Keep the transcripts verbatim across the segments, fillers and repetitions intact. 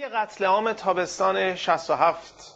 گوی قتل عام تابستان شصت و هفت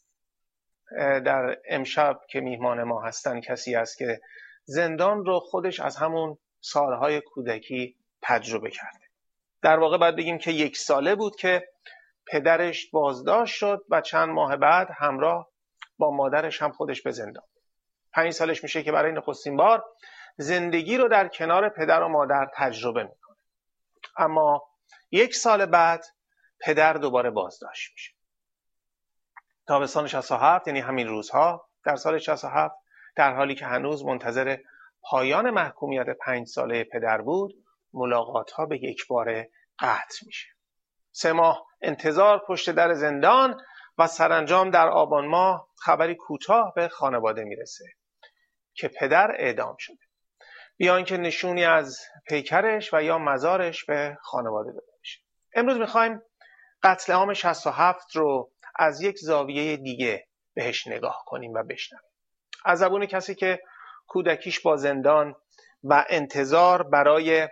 در امشب که میهمان ما هستن کسی است که زندان رو خودش از همون سالهای کودکی تجربه کرده. در واقع باید بگیم که یک ساله بود که پدرش بازداشت شد و چند ماه بعد همراه با مادرش هم خودش به زندان. پنج سالش میشه که برای نخستین بار زندگی رو در کنار پدر و مادر تجربه میکنه. اما یک سال بعد پدر دوباره بازداشت میشه. تابستان شصت و هفت، یعنی همین روزها در سال شصت و هفت، در حالی که هنوز منتظر پایان محکومیت پنج ساله پدر بود، ملاقات ها به یک باره قطع میشه. سه ماه انتظار پشت در زندان و سرانجام در آبان ماه خبری کوتاه به خانواده میرسه که پدر اعدام شده، بیان که نشونی از پیکرش و یا مزارش به خانواده داده بشه. امروز میخوایم قتل عام شصت و هفت رو از یک زاویه دیگه بهش نگاه کنیم و بشنویم. از زبون کسی که کودکیش با زندان و انتظار برای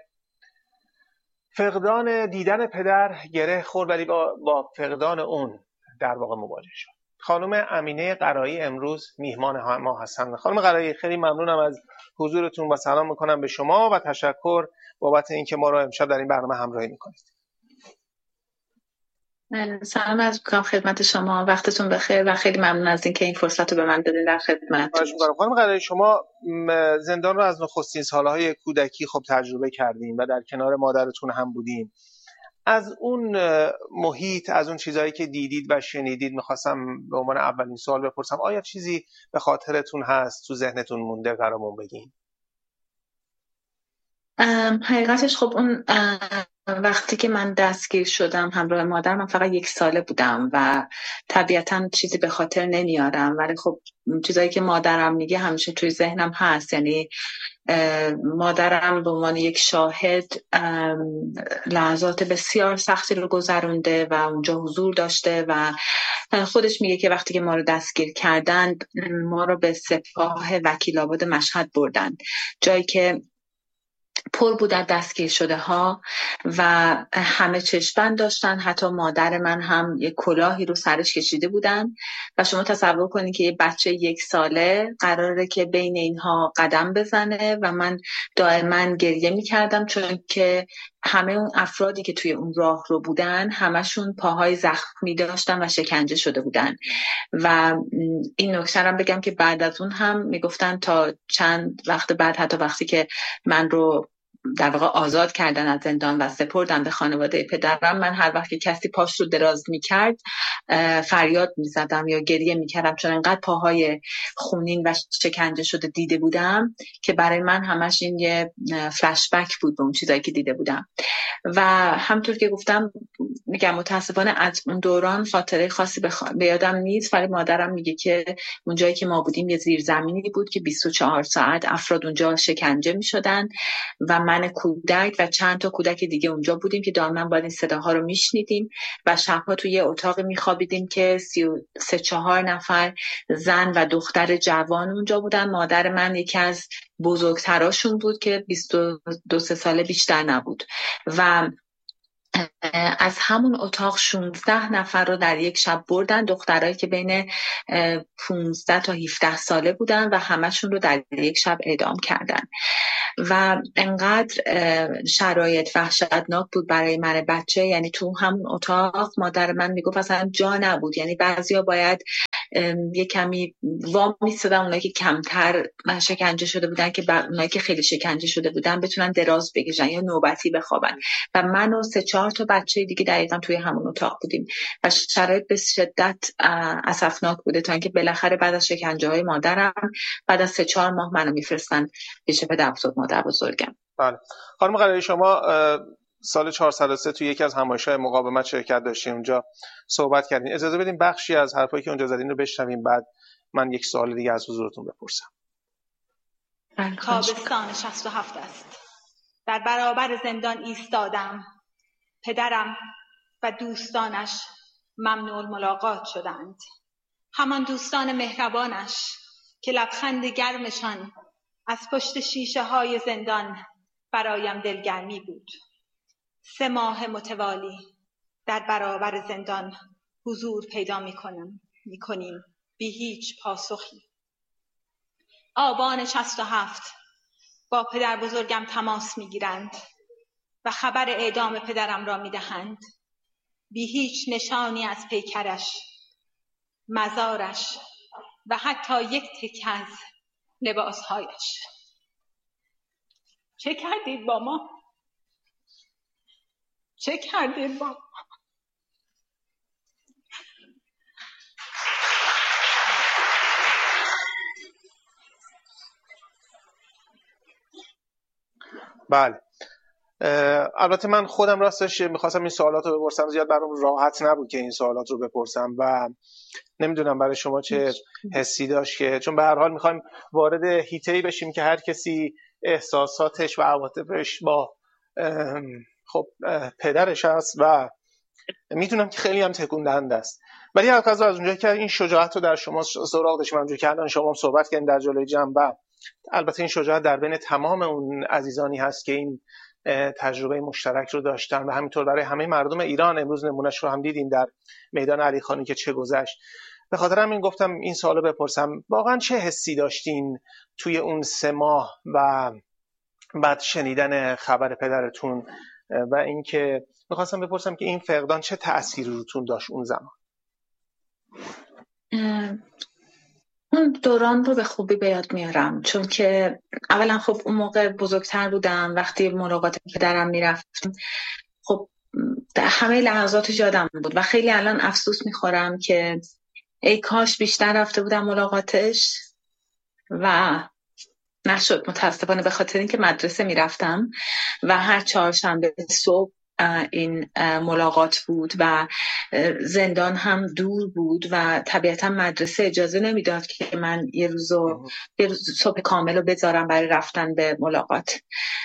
فقدان دیدن پدر گره خورد، ولی با, با فقدان اون در واقع مواجه شد. خانم امینه قرایی امروز میهمان ما هستند. خانم قرایی، خیلی ممنونم از حضورتون و سلام میکنم به شما و تشکر بابت اینکه ما رو امشب در این برنامه همراهی میکنید. سلام عرض می‌کنم خدمت شما، وقتتون بخیر و خیلی ممنون از اینکه این فرصت رو به من دادین در خدمتتون. خانم قرایی، شما زندان رو از نخستین سالهای کودکی خب تجربه کردین و در کنار مادرتون هم بودین. از اون محیط، از اون چیزایی که دیدید و شنیدید میخواستم به عنوان اولین سوال بپرسم، آیا چیزی به خاطرتون هست، تو ذهنتون مونده برامون بگین؟ حقیقتش خب اون وقتی که من دستگیر شدم همراه مادر، من فقط یک ساله بودم و طبیعتاً چیزی به خاطر نمیارم، ولی خب چیزایی که مادرم میگه همیشه توی ذهنم هست. یعنی مادرم به عنوان یک شاهد لحظات بسیار سختی رو گذرونده و اونجا حضور داشته و خودش میگه که وقتی که ما رو دستگیر کردن ما رو به سپاه وکیل‌آباد مشهد بردن، جایی که پر بود از دستگیر شده ها و همه چشم‌بند داشتن. حتی مادر من هم یک کلاهی رو سرش کشیده بودن و شما تصور کنید که یه بچه یک ساله قراره که بین اینها قدم بزنه و من دائما گریه می‌کردم، چون که همه اون افرادی که توی اون راه رو بودن همشون پاهای زخمی داشتن و شکنجه شده بودن. و این نکته رو بگم که بعد از اون هم میگفتن تا چند وقت بعد، حتی وقتی که من رو در واقع آزاد کردن از زندان و سپردن به خانواده پدرم، من هر وقت که کسی پاش رو دراز میکرد فریاد میزدم یا گریه میکردم، چون انقدر پاهای خونین و شکنجه شده دیده بودم که برای من همش این یه فلش بک بود به اون چیزایی که دیده بودم. و همطور که گفتم میگم متاسفانه از اون دوران خاطره خاصی بخ... به یادم نیست، ولی مادرم میگه که اون جایی که ما بودیم یه زیرزمینی بود که بیست و چهار ساعت افراد اونجا شکنجه میشدن و من کودک و چند تا کودک دیگه اونجا بودیم که دائما باید این صداها رو میشنیدیم و شبها توی یه اتاقی میخوابیدیم که سی و سه چهار نفر زن و دختر جوان اونجا بودن. مادر من یکی از بزرگتراشون بود که بیست و دو ساله بیشتر نبود و از همون اتاق شانزده نفر رو در یک شب بردن، دخترایی که بین پانزده تا هفده ساله بودن و همشون رو در یک شب اعدام کردن. و انقدر شرایط وحشتناک بود برای من بچه. یعنی تو همون اتاق مادر من میگفت اصلا جا نبود. یعنی بعضیا باید یه کمی وا میستادن، اونایی که کمتر شکنجه شده بودن که اونایی که خیلی شکنجه شده بودن بتونن دراز بکشن یا نوبتی بخوابن و من و سه چهار تا بچه دیگه دقیقا توی همون اتاق بودیم و شرایط به شدت اسفناک بوده، تا اینکه بالاخره بعد از شکنجه های مادرم بعد از سه چهار ماه منو میفرستن پیش پدر بزرگ مادر بزرگم. بله خانم قرایی، شما سال چهارصد و سه توی یکی از همایش‌های مقاومت شرکت داشتین، اونجا صحبت کردین. اجازه بدین بخشی از حرفایی که اونجا زدین رو بشنویم، بعد من یک سوال دیگه از حضورتون بپرسم. تابستان شصت و هفت است. در برابر زندان ایستادم. پدرم و دوستانش ممنوع ملاقات شدند. همان دوستان مهربانش که لبخند گرمشان از پشت شیشه های زندان برایم دلگرمی بود. سه ماه متوالی در برابر زندان حضور پیدا میکنم میکنیم بی هیچ پاسخی. آبان شصت و هفت با پدر بزرگم تماس میگیرند و خبر اعدام پدرم را میدهند، بی هیچ نشانی از پیکرش، مزارش و حتی یک تکه از لباسهایش. چه کردید با ما؟ چه کردید با ما؟ بله، البته من خودم راستش میخواستم این سوالات رو بپرسم، زیاد برام راحت نبود که این سوالات رو بپرسم و نمیدونم برای شما چه حسی داشت، که چون به هر حال میخوایم وارد حیطه‌ای بشیم که هر کسی احساساتش و عواطفش با خب پدرش هست و میدونم که خیلی هم تکون دهنده است. ولی از اونجایی که این شجاعت رو در شما سراغ داشتم، اونجایی که الان شما صحبت کردین در جلوی جنبه، البته این شجاعت در بین تمام اون عزیزانی هست که این تجربه مشترک رو داشتن و همینطور برای همه مردم ایران. امروز نمونهش رو هم دیدیم در میدان علی خانی که چه گذشت. به خاطر همین گفتم این سوالو بپرسم، واقعا چه حسی داشتین توی اون سه ماه و بعد شنیدن خبر پدرتون، و اینکه میخواستم بپرسم که این فقدان چه تأثیری روتون داشت اون زمان؟ اون دوران رو به خوبی به یاد میارم، چون که اولا خب اون موقع بزرگتر بودم، وقتی ملاقات پدرم میرفتم خب همه لحظاتش یادم بود و خیلی الان افسوس میخورم که ای کاش بیشتر رفته بودم ملاقاتش و نشد متاسفانه، به خاطر اینکه مدرسه میرفتم و هر چهارشنبه صبح این ملاقات بود و زندان هم دور بود و طبیعتا مدرسه اجازه نمیداد که من یه روزو یه روز صبح کامل رو بذارم برای رفتن به ملاقات.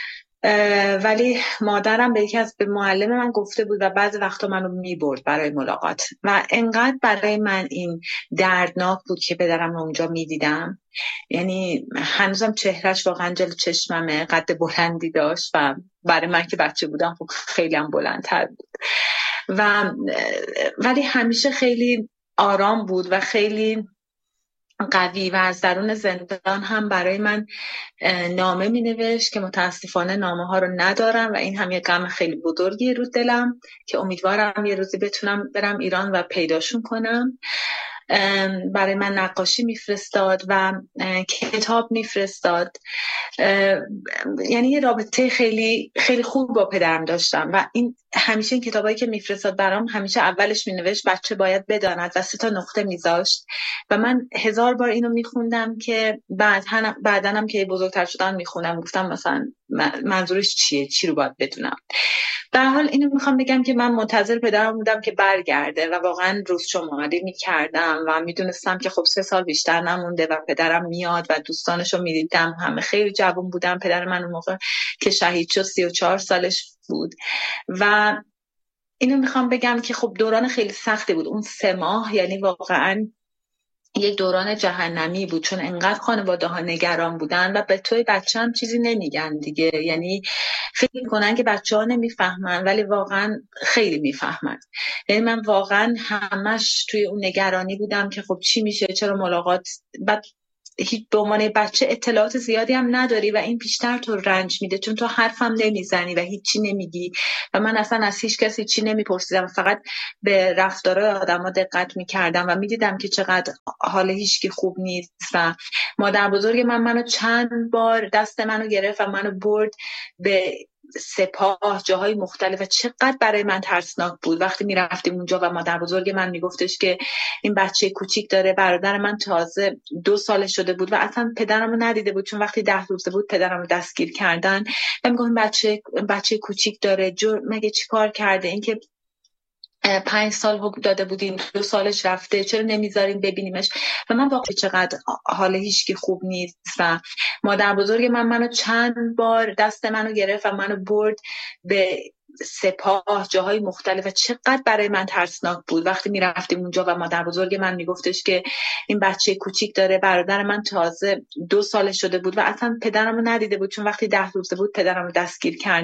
ولی مادرم به یکی از به معلم من گفته بود و بعضی وقتا منو میبرد برای ملاقات و انقدر برای من این دردناک بود که پدرم رو اونجا میدیدم، یعنی هنوزم چهرش واقعا جلو چشممه، قد بلندی داشت و برای من که بچه بودم خب خیلی هم بلندتر بود و ولی همیشه خیلی آرام بود و خیلی قوی و از درون زندان هم برای من نامه می نوشت که متاسفانه نامه ها رو ندارم و این هم یه غم خیلی بزرگی رو دلم که امیدوارم یه روزی بتونم برم ایران و پیداشون کنم. برای من نقاشی میفرستاد و کتاب میفرستاد، یعنی یه رابطه خیلی خیلی خوب با پدرم داشتم و این همیشه این کتابایی که میفرستاد برام همیشه اولش مینوشت بچه باید بداند و سه تا نقطه میذاشت و من هزار بار اینو میخوندم که بعد بعدنم که بزرگتر شدم میخونم، گفتم مثلا منظورش چیه، چی رو باید بدونم. در حال اینو میخوام بگم که من منتظر پدرم بودم که برگرده و واقعا روز شماری میکردم و میدونستم که خب سه سال بیشتر نمونده و پدرم میاد و دوستانشو میدیدم، همه خیلی جوان بودم. پدر من اون موقع که شهید شد سی و چهار سالش بود و اینو میخوام بگم که خب دوران خیلی سختی بود اون سه ماه، یعنی واقعا یک دوران جهنمی بود، چون انقدر خانواده ها نگران بودن و به توی بچه هم چیزی نمیگن دیگه، یعنی فکر میکنن که بچه ها نمیفهمن ولی واقعا خیلی میفهمن. یعنی من واقعا همش توی اون نگرانی بودم که خب چی میشه، چرا ملاقات، بعد هیچ به عنوان بچه اطلاعات زیادی هم نداری و این بیشتر تو رنج میده چون تو حرفم نمیزنی و هیچی نمیگی و من اصلا از هیچ کسی چی نمیپرسیدم، فقط به رفتارهای آدما دقت میکردم و میدیدم که چقدر حال هیچکی خوب نیست و مادر بزرگ من منو چند بار دست منو گرفت و منو برد به سپاه، جاهای مختلف. چقدر برای من ترسناک بود وقتی میرفتیم اونجا و مادر بزرگ من میگفتش که این بچه کوچیک داره، برادر من تازه دو سالش شده بود و اصلا پدرمو ندیده بود چون وقتی ده روزه بود پدرمو دستگیر کردن و میگفت بچه بچه کوچیک داره، مگه چی کار کرده، این که پنج سال حکم داده بودیم دو سالش رفته، چرا نمیذاریم ببینیمش. و من واقعا چقدر حال هیچکی خوب نیست و مادر بزرگ من منو چند بار دست منو گرفت و منو برد به سپاه، جاهای مختلف. چقدر برای من ترسناک بود وقتی میرفتیم اونجا و مادر بزرگ من میگفتش که این بچه کوچیک داره، برادر من تازه دو سالش شده بود و اصلا پدرمو ندیده بود چون وقتی ده روزه بود پدرمو دستگیر کرد